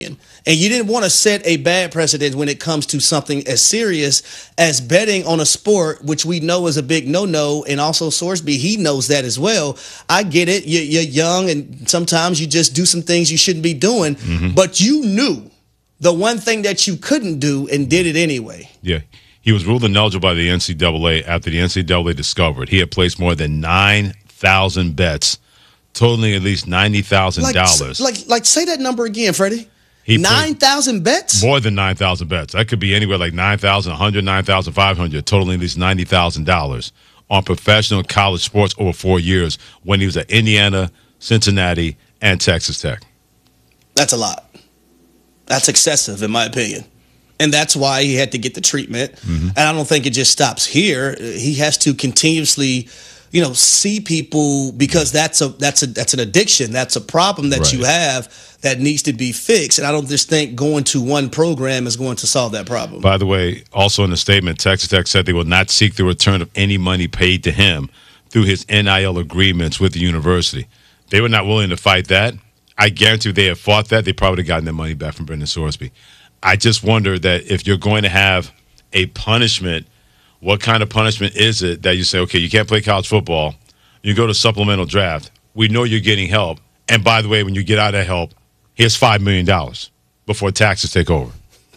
And you didn't want to set a bad precedent when it comes to something as serious as betting on a sport, which we know is a big no-no. And also Sorsby, he knows that as well. I get it. You're young, and sometimes you just do some things you shouldn't be doing. Mm-hmm. But you knew the one thing that you couldn't do and did it anyway. Yeah. He was ruled ineligible by the NCAA after the NCAA discovered he had placed more than 9,000 bets, totaling at least $90,000. Like, say that number again, Freddie. 9,000 bets? More than 9,000 bets. That could be anywhere like 9,100, 9,500, totaling at least $90,000 on professional college sports over 4 years when he was at Indiana, Cincinnati, and Texas Tech. That's a lot. That's excessive, in my opinion. And that's why he had to get the treatment. Mm-hmm. And I don't think it just stops here. He has to continuously, see people, because that's an addiction. That's a problem that you have that needs to be fixed. And I don't just think going to one program is going to solve that problem. By the way, also in the statement, Texas Tech said they will not seek the return of any money paid to him through his NIL agreements with the university. They were not willing to fight that. I guarantee if they had fought that, they probably would have gotten their money back from Brendan Sorsby. I just wonder that if you're going to have a punishment, what kind of punishment is it that you say, okay, you can't play college football, you go to supplemental draft, we know you're getting help, and by the way, when you get out of help, here's $5 million before taxes take over.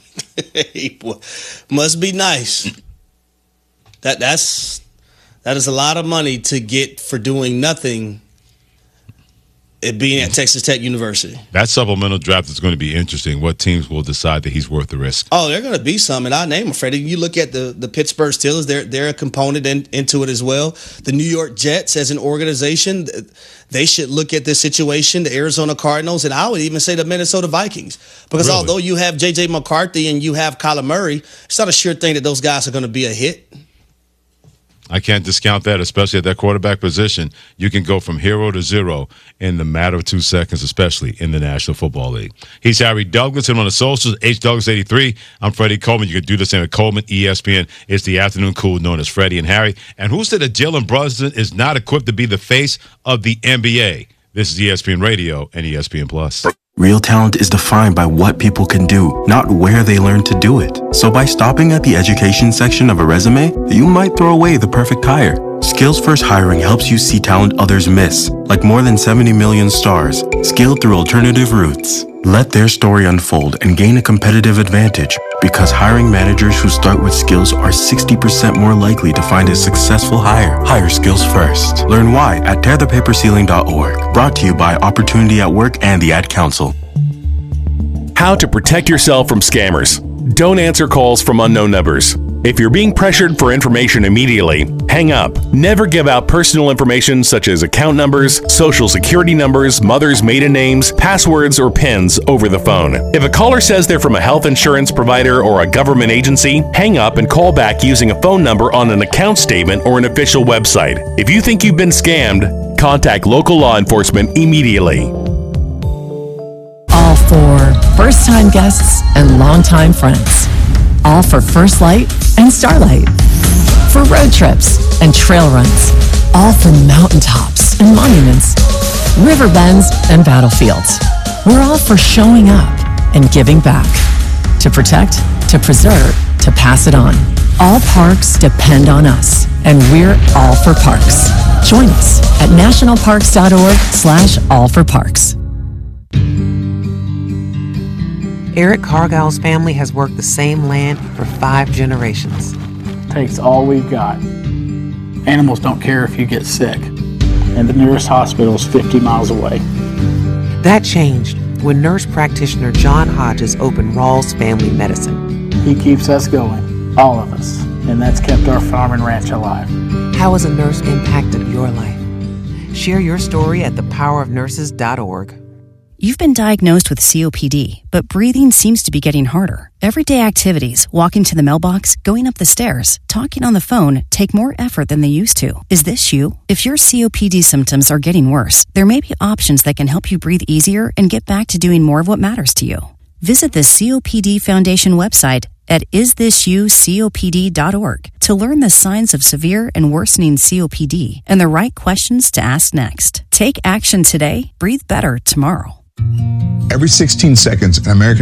Must be nice. That is a lot of money to get for doing nothing. It being at Texas Tech University. That supplemental draft is going to be interesting. What teams will decide that he's worth the risk? Oh, they're going to be some, and I name them, Freddie. You look at the Pittsburgh Steelers, they're a component into it as well. The New York Jets as an organization, they should look at this situation. The Arizona Cardinals, and I would even say the Minnesota Vikings. Because although you have J.J. McCarthy and you have Kyler Murray, it's not a sure thing that those guys are going to be a hit. I can't discount that, especially at that quarterback position. You can go from hero to zero in the matter of 2 seconds, especially in the National Football League. He's Harry Douglas, and on the socials, HDouglas83. I'm Freddie Coleman. You can do the same at Coleman, ESPN. It's the afternoon cool known as Freddie and Harry. And who said that Jalen Brunson is not equipped to be the face of the NBA? This is ESPN Radio and ESPN Plus. Real talent is defined by what people can do, not where they learn to do it. So by stopping at the education section of a resume, you might throw away the perfect hire. Skills First Hiring helps you see talent others miss, like more than 70 million stars, scaled through alternative routes. Let their story unfold and gain a competitive advantage, because hiring managers who start with skills are 60% more likely to find a successful hire. Hire skills first. Learn why at tearthepaperceiling.org. Brought to you by Opportunity at Work and the Ad Council. How to protect yourself from scammers. Don't answer calls from unknown numbers. If you're being pressured for information immediately, hang up. Never give out personal information such as account numbers, social security numbers, mother's maiden names, passwords, or PINs over the phone. If a caller says they're from a health insurance provider or a government agency, hang up and call back using a phone number on an account statement or an official website. If you think you've been scammed, contact local law enforcement immediately. All for first-time guests and longtime friends. All for First Light and Starlight. For road trips and trail runs. All for mountaintops and monuments. River bends and battlefields. We're all for showing up and giving back. To protect, to preserve, to pass it on. All parks depend on us, and we're all for parks. Join us at nationalparks.org/allforparks. Eric Cargile's family has worked the same land for 5 generations. Takes all we've got. Animals don't care if you get sick, and the nearest hospital is 50 miles away. That changed when nurse practitioner John Hodges opened Rawls Family Medicine. He keeps us going, all of us, and that's kept our farm and ranch alive. How has a nurse impacted your life? Share your story at thepowerofnurses.org. You've been diagnosed with COPD, but breathing seems to be getting harder. Everyday activities, walking to the mailbox, going up the stairs, talking on the phone, take more effort than they used to. Is this you? If your COPD symptoms are getting worse, there may be options that can help you breathe easier and get back to doing more of what matters to you. Visit the COPD Foundation website at isthisyoucopd.org to learn the signs of severe and worsening COPD and the right questions to ask next. Take action today, breathe better tomorrow. Every 16 seconds, an American